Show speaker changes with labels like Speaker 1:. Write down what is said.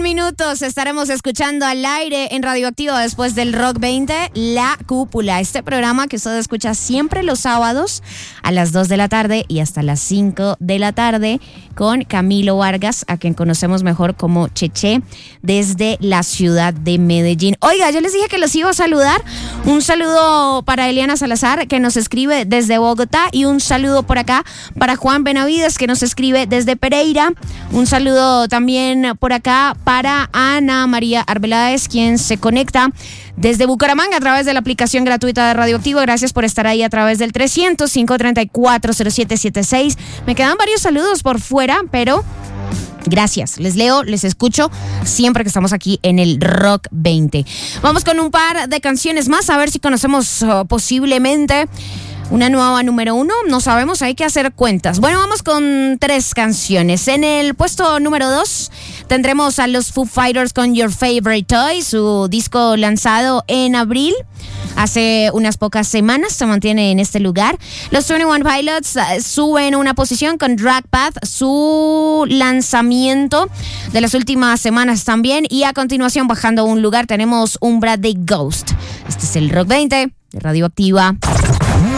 Speaker 1: minutos estaremos escuchando al aire en Radioactivo después del Rock 20, La Cúpula. Este programa que usted escucha siempre los sábados a las 2 de la tarde y hasta las 5 de la tarde con Camilo Vargas, a quien conocemos mejor como Cheche, desde la ciudad de Medellín. Oiga, yo les dije que los iba a saludar. Un saludo para Eliana Salazar, que nos escribe desde Bogotá, y un saludo por acá para Juan Benavides, que nos escribe desde Pereira. Un saludo también por acá para Ana María Arbeláez, quien se conecta desde Bucaramanga a través de la aplicación gratuita de Radioactivo. Gracias por estar ahí a través del 300-534-0776. Me quedan varios saludos por fuera, pero gracias, les leo, les escucho siempre que estamos aquí en el Rock 20. Vamos con un par de canciones más, a ver si conocemos posiblemente una nueva número 1, no sabemos, hay que hacer cuentas. Bueno, vamos con 3 canciones. En el puesto número 2 tendremos a los Foo Fighters con Your Favorite Toy, su disco lanzado en abril. Hace unas pocas semanas se mantiene en este lugar. Los 21 Pilots suben una posición con Drag Path, su lanzamiento de las últimas semanas también. Y a continuación, bajando un lugar, tenemos un Bradley Ghost. Este es el Rock 20 de Radioactiva.